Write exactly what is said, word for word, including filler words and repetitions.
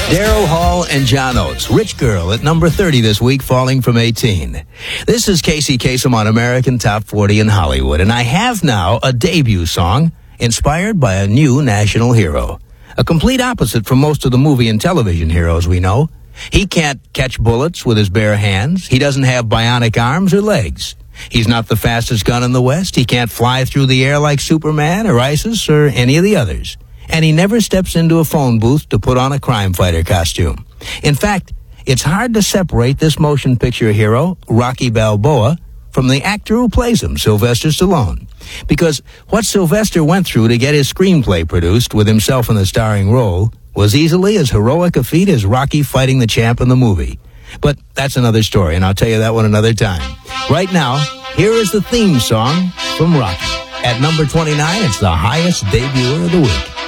Daryl Hall and John Oates, Rich Girl at number thirty this week, falling from eighteen. This is Casey Kasem on American Top forty in Hollywood, and I have now a debut song inspired by a new national hero. A complete opposite from most of the movie and television heroes we know. He can't catch bullets with his bare hands. He doesn't have bionic arms or legs. He's not the fastest gun in the West. He can't fly through the air like Superman or ISIS or any of the others. And he never steps into a phone booth to put on a crime fighter costume. In fact, it's hard to separate this motion picture hero, Rocky Balboa, from the actor who plays him, Sylvester Stallone. Because what Sylvester went through to get his screenplay produced with himself in the starring role was easily as heroic a feat as Rocky fighting the champ in the movie. But that's another story, and I'll tell you that one another time. Right now, here is the theme song from Rocky. At number twenty-nine, it's the highest debuter of the week.